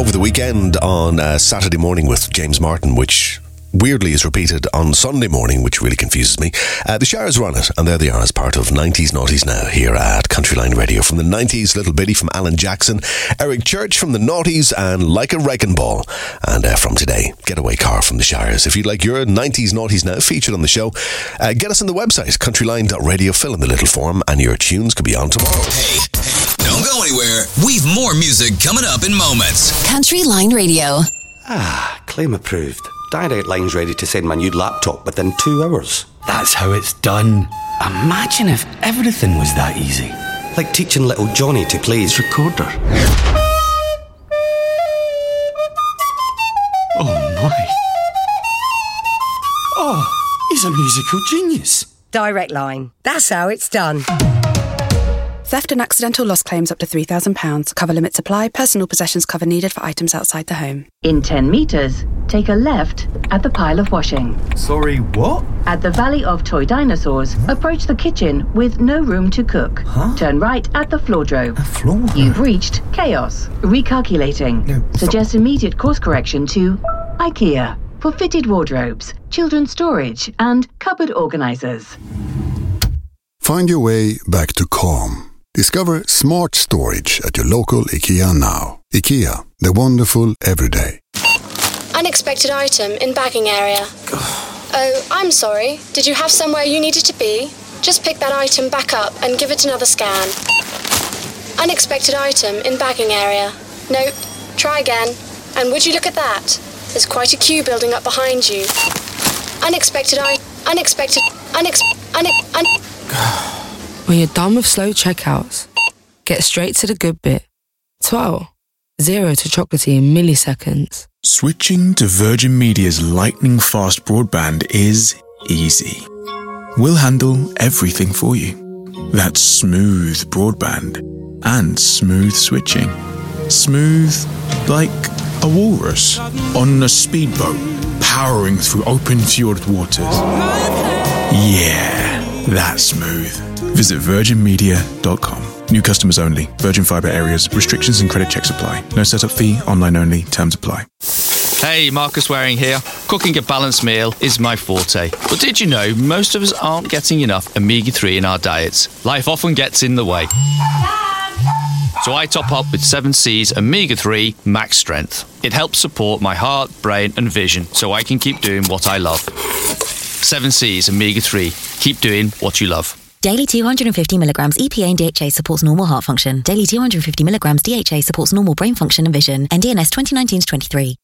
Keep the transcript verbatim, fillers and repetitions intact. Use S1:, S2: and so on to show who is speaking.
S1: over the weekend on uh, Saturday morning with James Martin, which weirdly is repeated on Sunday morning, which really confuses me. Uh, the Shires run it, and there they are as part of nineties Naughties Now here at Countryline Radio. From the nineties, Little Bitty from Alan Jackson, Eric Church from the Naughties, and Like a Wrecking Ball. And uh, from today, Getaway Car from the Shires. If you'd like your nineties Naughties Now featured on the show, uh, get us on the website, countryline dot radio. Fill in the little form, and your tunes could be on tomorrow.
S2: Hey, hey, don't go anywhere. We've more music coming up in moments.
S3: Countryline Radio.
S4: Ah, claim approved. Direct Line's ready to send my new laptop within two hours.
S5: That's how it's done. Imagine if everything was that easy.
S4: Like teaching little Johnny to play his recorder.
S5: Oh my. Oh, he's a musical genius.
S6: Direct Line. That's how it's done.
S7: Theft and accidental loss claims up to three thousand pounds. Cover limits apply. Personal possessions cover needed for items outside the home.
S8: In ten metres, take a left at the pile of washing.
S5: Sorry, what?
S8: At the Valley of Toy Dinosaurs, approach the kitchen with no room to cook.
S5: Huh?
S8: Turn right at the floordrobe.
S5: A floor?
S8: You've reached chaos. Recalculating.
S5: No,
S8: Suggest immediate course correction to IKEA for fitted wardrobes, children's storage, and cupboard organisers.
S9: Find your way back to calm. Discover smart storage at your local IKEA now. IKEA, the wonderful everyday.
S10: Unexpected item in bagging area. Oh, I'm sorry. Did you have somewhere you needed to be? Just pick that item back up and give it another scan. Unexpected item in bagging area. Nope. Try again. And would you look at that? There's quite a queue building up behind you. Unexpected I... Unexpected... Unex... Unex... Un...
S11: When you're done with slow checkouts, get straight to the good bit. twelve. Zero to chocolatey in milliseconds.
S12: Switching to Virgin Media's lightning-fast broadband is easy. We'll handle everything for you. That's smooth broadband and smooth switching. Smooth like a walrus on a speedboat powering through open fjord waters. Yeah, that's smooth. Visit virgin media dot com. New customers only. Virgin Fibre areas. Restrictions and credit checks apply. No setup fee. Online only. Terms apply.
S13: Hey, Marcus Waring here. Cooking a balanced meal is my forte. But did you know most of us aren't getting enough omega three in our diets? Life often gets in the way. So I top up with seven C's omega three Max Strength. It helps support my heart, brain and vision so I can keep doing what I love. seven C's omega three. Keep doing what you love.
S14: Daily two hundred fifty milligrams E P A and D H A supports normal heart function. Daily two hundred fifty milligrams D H A supports normal brain function and vision. N D N S twenty nineteen to twenty-three.